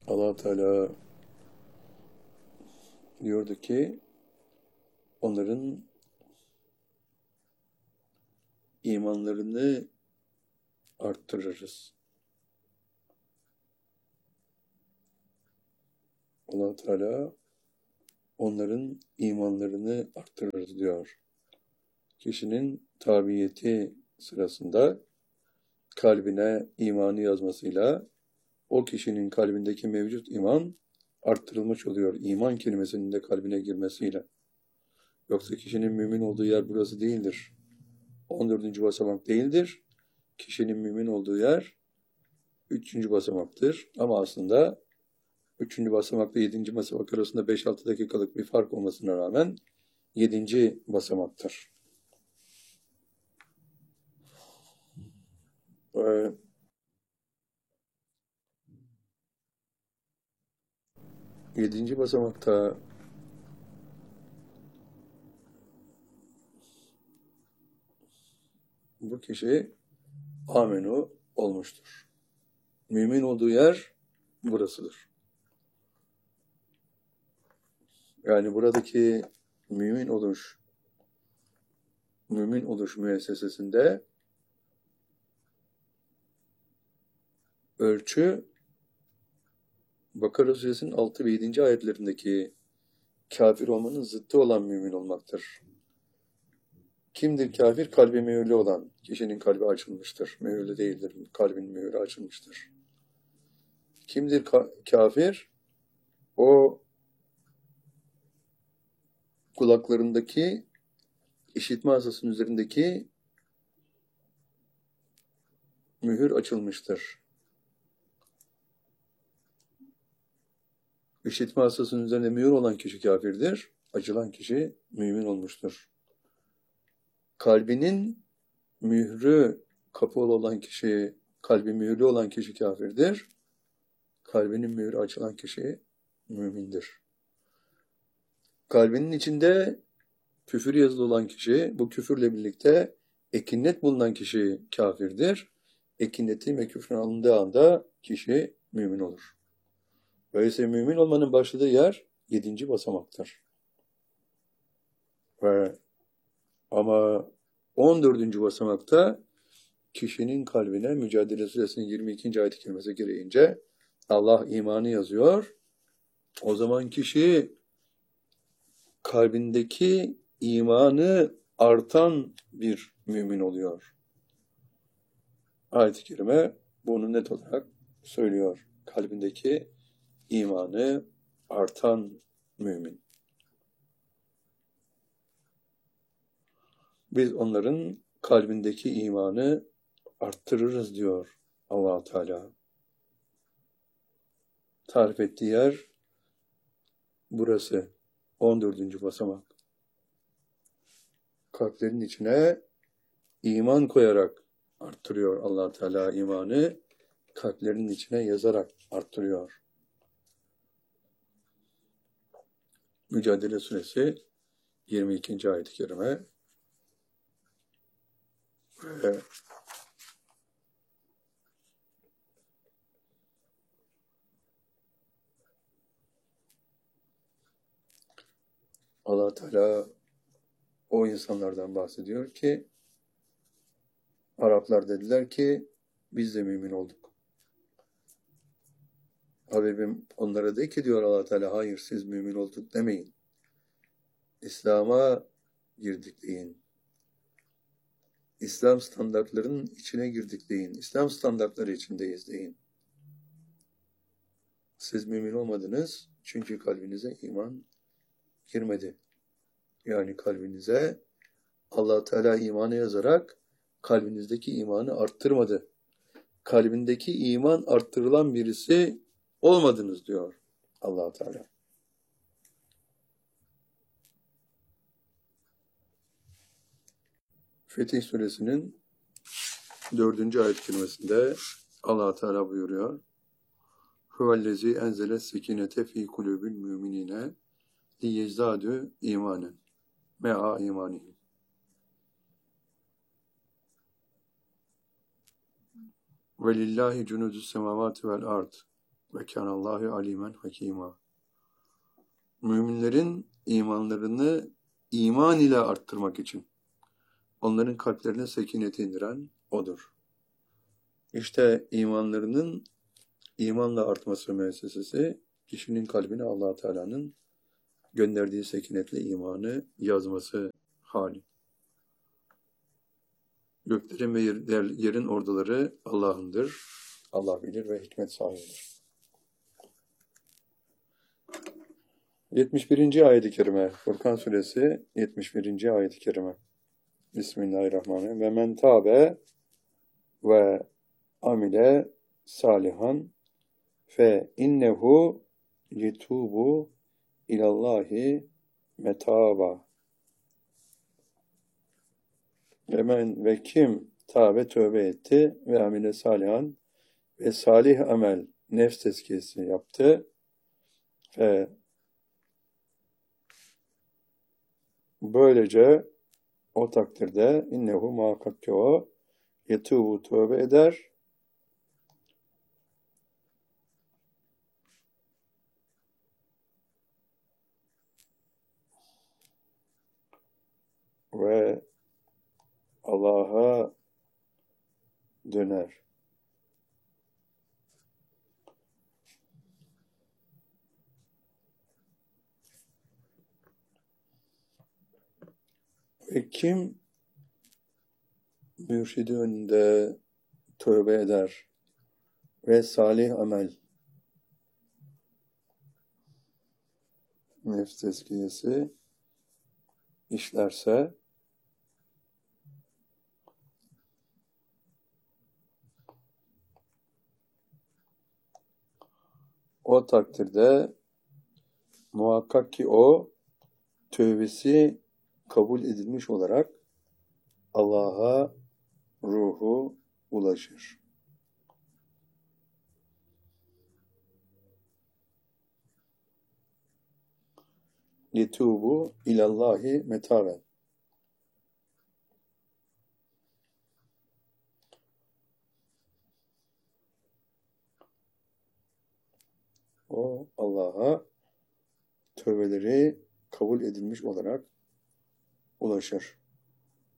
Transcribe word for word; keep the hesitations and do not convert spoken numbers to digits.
Allah Teala diyordu ki onların imanlarını arttırırız. Allah Teala onların imanlarını arttırırız diyor. Kişinin tabiyeti sırasında kalbine imanı yazmasıyla o kişinin kalbindeki mevcut iman arttırılmış oluyor. İman kelimesinin de kalbine girmesiyle. Yoksa kişinin mümin olduğu yer burası değildir. on dördüncü basamak değildir. Kişinin mümin olduğu yer üçüncü basamaktır. Ama aslında üçüncü basamakla yedinci basamak arasında beş altı dakikalık bir fark olmasına rağmen yedinci basamaktır. Ee, yedinci basamakta bu kişi amenu olmuştur. Mümin olduğu yer burasıdır. Yani buradaki mümin oluş, mümin oluş müessesesinde ölçü Bakara Suresinin altı ve yedinci ayetlerindeki kafir olmanın zıttı olan mümin olmaktır. Kimdir kafir? Kalbi mühürlü olan. Kişinin kalbi açılmıştır. Mühürlü değildir. Kalbin mühürü açılmıştır. Kimdir ka- kafir? O kulaklarındaki işitme hasasının üzerindeki mühür açılmıştır. İşitme hasasının üzerinde mühür olan kişi kafirdir. Açılan kişi mümin olmuştur. Kalbinin mührü kapalı olan kişi, kalbi mühürlü olan kişi kafirdir. Kalbinin mührü açılan kişi mümindir. Kalbinin içinde küfür yazılı olan kişi, bu küfürle birlikte ekinnet bulunan kişi kafirdir. Ekinnetin ve küfrün alındığı anda kişi mümin olur. Böylece mümin olmanın başladığı yer yedinci basamaktır. Ve ama on dördüncü basamakta kişinin kalbine Mücadele Suresinin yirmi ikinci ayet-i kerimesi gereğince Allah imanı yazıyor. O zaman kişi kalbindeki imanı artan bir mümin oluyor. Ayet-i kerime bunu net olarak söylüyor. Kalbindeki imanı artan mümin. Biz onların kalbindeki imanı arttırırız diyor Allah Teala. Tarif ettiği yer burası. on dördüncü basamak. Kalplerin içine iman koyarak arttırıyor Allah Teala imanı. Kalplerin içine yazarak arttırıyor. Mücadele Suresi yirmi ikinci ayet-i kerime. Ve Allah Teala o insanlardan bahsediyor ki Araplar dediler ki biz de mümin olduk. Habibim onlara de ki diyor Allah Teala hayır siz mümin olduk demeyin. İslam'a girdik deyin. İslam standartlarının içine girdik deyin. İslam standartları içindeyiz deyin. Siz mümin olmadınız çünkü kalbinize iman girmedi. Yani kalbinize Allah Teala imanı yazarak kalbinizdeki imanı arttırmadı. Kalbindeki iman arttırılan birisi olmadınız diyor Allah Teala. Fetih Suresinin dördüncü ayet kelimesinde Allah Teala buyuruyor. Huvellezî enzele sekinete fî kulûbil müminine liyezdâdû imanen me'a imanihim. Ve lillahi cunudus semavati vel ard. Ve kânallâhu alîmen hakîmâ. Müminlerin imanlarını iman ile arttırmak için onların kalplerine sekineti indiren O'dur. İşte imanlarının imanla artması müessesesi, kişinin kalbine Allah Teala'nın gönderdiği sekinetle imanı yazması hali. Göklerin ve yer, yerin orduları Allah'ındır. Allah bilir ve hikmet sahibidir. yetmiş birinci ayet-i kerime. Furkan suresi yetmiş birinci ayet-i kerime. Bismillahirrahmanirrahim. Ve men tâbe ve amile salihan fe innehu yetubu ilallahi metaba. Ve men ve kim tâbe tövbe etti ve amile salihan ve salih amel nefs tezkiyesi yaptı ve böylece o takdirde innehu muhakkak ki o yetubu tövbe eder ve Allah'a döner. Ve kim mürşidi önünde tövbe eder ve salih amel nefs tezkiyesi işlerse o takdirde muhakkak ki o tövbesi kabul edilmiş olarak Allah'a ruhu ulaşır. Yetubu ilallahi metaben. O Allah'a tövbeleri kabul edilmiş olarak ulaşır.